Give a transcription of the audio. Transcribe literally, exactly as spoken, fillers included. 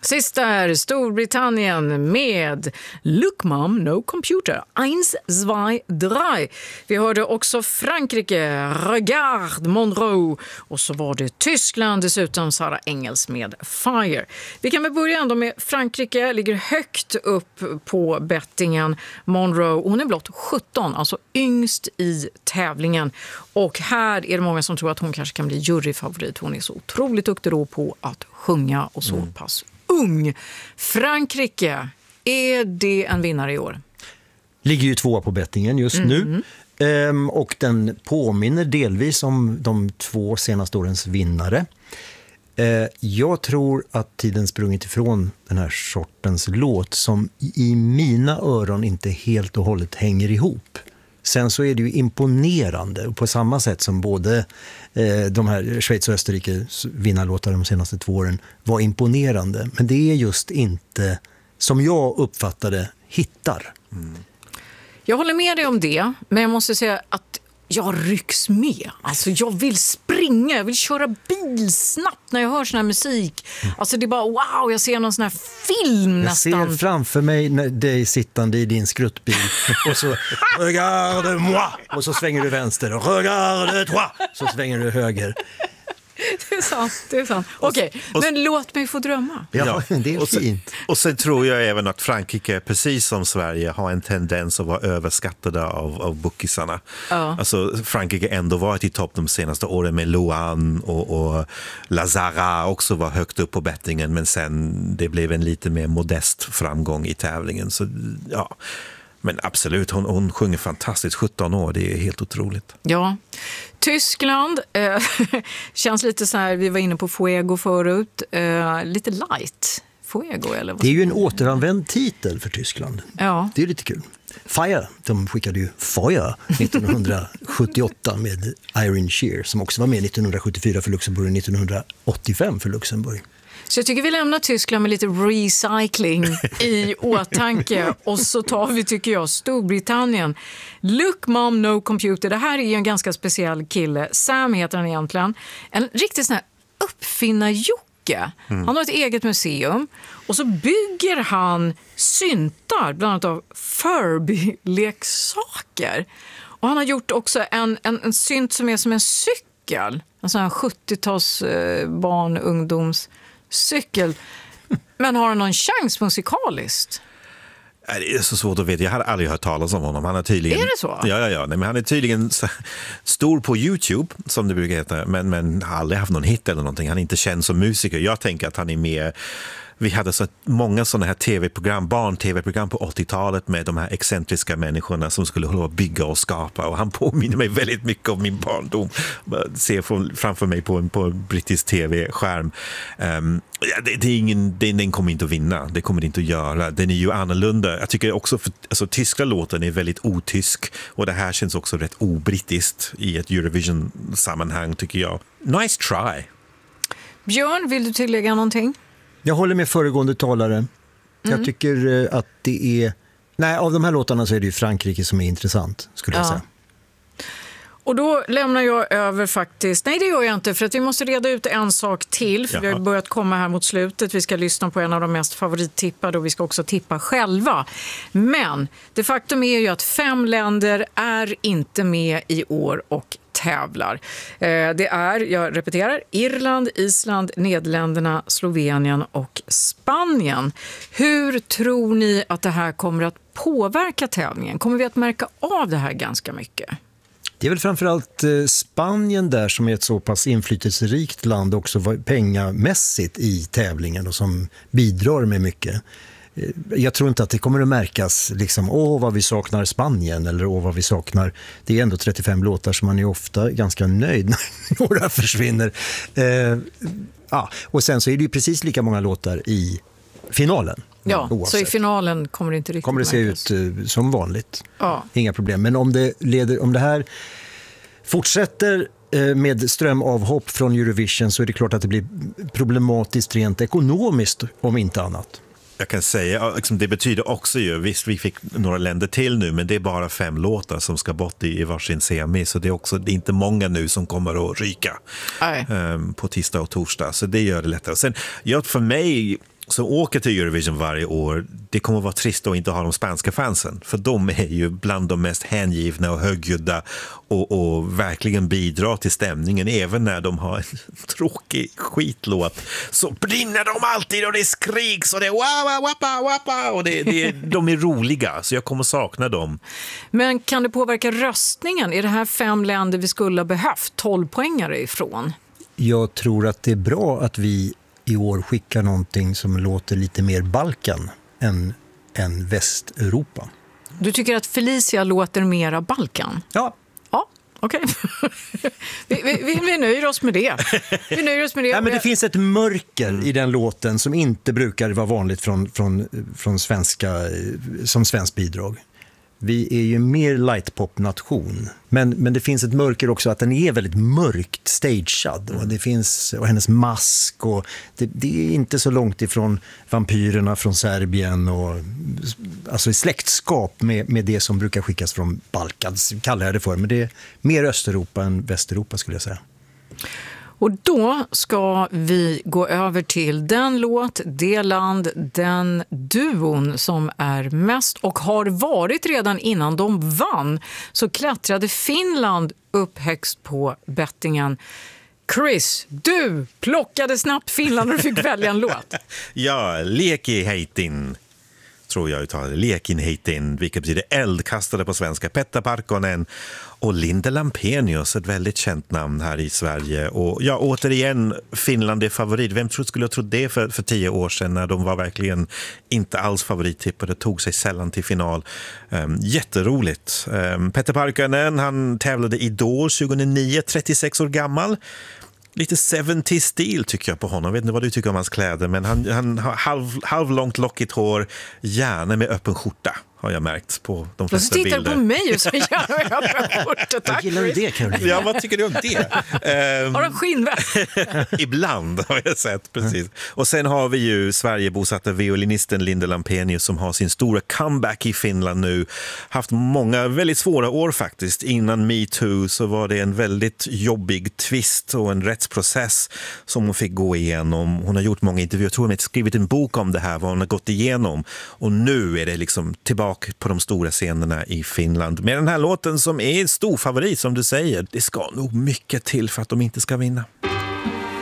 Sist är Storbritannien med Look Mom, No Computer, Eins, zwei, drei. Vi hörde också Frankrike, Regarde, Monroe. Och så var det Tyskland, dessutom Sara Engels med Fire. Vi kan väl börja ändå med Frankrike, ligger högt upp på bettingen. Monroe, hon är blott sjutton, alltså yngst i tävlingen. Och här är det många som tror att hon kanske kan bli juryfavorit. Hon är så otroligt duktig då på att sjunga och så mm. pass ung. Frankrike, är det en vinnare i år? Ligger ju tvåa på bettingen just mm. nu. Ehm, och den påminner delvis om de två senaste årens vinnare. Ehm, jag tror att tiden sprungit ifrån den här sortens låt som i mina öron inte helt och hållet hänger ihop. Sen så är det ju imponerande, och på samma sätt som både eh, de här Schweiz och Österrike vinnarlåtar de senaste två åren var imponerande. Men det är just inte, som jag uppfattade, hittar. Mm. Jag håller med dig om det, men jag måste säga att jag rycks med. Alltså jag vill springa, jag vill köra bil snabbt när jag hör sån här musik. Alltså det är bara wow, jag ser någon sån här film jag nästan. Jag ser framför mig dig sittande i din skruttbil och så regarde-moi och så svänger du vänster och regarde-toi så svänger du höger. Det är sant, det är sant. Okej, okay, men låt mig få drömma. Ja, det är och sen, fint. Och sen tror jag även att Frankrike, precis som Sverige, har en tendens att vara överskattade av, av bookisarna. Ja. Alltså Frankrike ändå varit i topp de senaste åren med Luan och, och Lazara också var högt upp på bettingen, men sen det blev en lite mer modest framgång i tävlingen. Så ja... Men absolut, hon, hon sjunger fantastiskt, sjutton år, det är helt otroligt. Ja, Tyskland eh, känns lite så här, vi var inne på Fuego förut, eh, lite light Fuego eller vad? Det är ju en återanvänd titel för Tyskland. Ja. Det är lite kul. Fire, de skickade ju Fire nittonhundrasjuttioåtta med Irene Shear som också var med nittonhundrasjuttiofyra för Luxemburg och nittonhundraåttiofem för Luxemburg. Så jag tycker vi lämnar Tyskland med lite recycling i åtanke och så tar vi, tycker jag, Storbritannien. Look Mom, No Computer. Det här är en ganska speciell kille. Sam heter han egentligen. En riktigt sån här uppfinnar-Jocke. Mm. Han har ett eget museum och så bygger han syntar, bland annat av Furby-leksaker. Och han har gjort också en, en, en synt som är som en cykel. En sån här sjuttio-tals eh, barn, ungdoms cykel. Men har han någon chans musikaliskt? Det är så svårt att veta. Jag hade aldrig hört talas om honom. Han är tydligen... Är det så? Ja, ja, ja. Nej, men han är tydligen stor på YouTube, som det brukar heta. Men, men har aldrig haft någon hit eller någonting. Han är inte känd som musiker. Jag tänker att han är mer... Vi hade så många sådana här tv-program, barn-tv-program på åttiotalet med de här excentriska människorna som skulle hålla på att bygga och skapa. Och han påminner mig väldigt mycket om min barndom. Ser framför mig på en, på en brittisk tv-skärm. Um, ja, det, det är ingen, det, den kommer inte att vinna. Det kommer det inte att göra. Den är ju annorlunda. Jag tycker också för alltså, tyska låten är väldigt otysk. Och det här känns också rätt obrittiskt i ett Eurovision-sammanhang, tycker jag. Nice try. Björn, vill du tillägga någonting? Jag håller med föregående talare. Mm. Jag tycker att det är... Nej, av de här låtarna så är det ju Frankrike som är intressant, skulle jag ja. säga. Och då lämnar jag över faktiskt... Nej, det gör jag inte, för att vi måste reda ut en sak till. För Jaha. vi har börjat komma här mot slutet. Vi ska lyssna på en av de mest favorittippade och vi ska också tippa själva. Men det faktum är ju att fem länder är inte med i år och tävlar. Det är, jag repeterar, Irland, Island, Nederländerna, Slovenien och Spanien. Hur tror ni att det här kommer att påverka tävlingen? Kommer vi att märka av det här ganska mycket? Det är väl framförallt Spanien där som är ett så pass inflytelserikt land också pengamässigt i tävlingen och som bidrar med mycket. Jag tror inte att det kommer att märkas liksom, åh vad vi saknar Spanien eller åh vad vi saknar, det är ändå trettiofem låtar som man är ofta ganska nöjd när några försvinner. Eh, ja. Och sen så är det ju precis lika många låtar i finalen. Ja, oavsett. Så i finalen kommer det inte riktigt kommer det se märkas. ut uh, som vanligt. Ja. Inga problem. Men om det, leder, om det här fortsätter uh, med strömavhopp från Eurovision så är det klart att det blir problematiskt rent ekonomiskt om inte annat. Jag kan säga, liksom, det betyder också ju, visst vi fick några länder till nu, men det är bara fem låtar som ska bort i, i varsin semi, så det är också det är inte många nu som kommer att ryka um, på tisdag och torsdag, så det gör det lättare. Sen, ja, för mig, som åker till Eurovision varje år, det kommer att vara trist att inte ha de spanska fansen. För de är ju bland de mest hängivna och högljudda och, och verkligen bidrar till stämningen. Även när de har en tråkig skitlåt så brinner de alltid och det skriks och det är wapa, wapa, wapa och det, det, de är roliga. Så jag kommer sakna dem. Men kan det påverka röstningen? Är det här fem länder vi skulle ha behövt tolv poängare ifrån? Jag tror att det är bra att vi i år skickar någonting som låter lite mer Balkan än, än Västeuropa. Du tycker att Felicia låter mera Balkan? Ja. Ja, okej. Okay. vi, vi, vi nöjer oss med det. Vi nöjer oss med det. Ja, men det finns ett mörker i den låten som inte brukar vara vanligt från, från, från svenska, som svensk bidrag. Vi är ju mer lightpop-nation. Men, men det finns ett mörker också att den är väldigt mörkt stagead. Och det finns, och hennes mask. Och det, det är inte så långt ifrån vampyrerna från Serbien. Och, alltså i släktskap med, med det som brukar skickas från Balkan, kallar jag det för. Men det är mer Östeuropa än Västeuropa skulle jag säga. Och då ska vi gå över till den låt, det land, den duon som är mest och har varit redan innan de vann. Så klättrade Finland upp högst på bettingen. Chris, du plockade snabbt Finland och du fick välja en låt. Ja, Leki heitin. Tror jag uttalar Lekin heitin, vilket betyder eldkastade på svenska. Petter Parkkonen och Linda Lampenius, ett väldigt känt namn här i Sverige. Och ja, återigen, Finland är favorit. Vem skulle ha trott det för, för tio år sedan när de var verkligen inte alls favorittippade, tog sig sällan till final. Um, jätteroligt. Um, Petter Parkkonen, han tävlade i Idol tjugohundranio, trettiosex år gammal. Lite seventies-stil tycker jag på honom. Jag vet inte vad du tycker om hans kläder, men han, han har halv, halvlångt lockigt hår, gärna med öppen skjorta, har jag märkt på de flesta bilder. Du tittar på mig och så gärna med öppen skjorta. Tack. Gillar du det, Caroline? Ja, vad tycker du om det? um, har du skinnväst? Ibland har jag sett, precis. Och sen har vi ju Sverigebosatta violinisten Linda Lampenius som har sin stora comeback i Finland nu. Haft många väldigt svåra år faktiskt. Innan Me Too så var det en väldigt jobbig twist och en rättsprocess som hon fick gå igenom. Hon har gjort många intervjuer. Jag tror hon har skrivit en bok om det här, vad hon har gått igenom. Och nu är det liksom tillbaka på de stora scenerna i Finland. Med den här låten som är en stor favorit, som du säger. Det ska nog mycket till för att de inte ska vinna.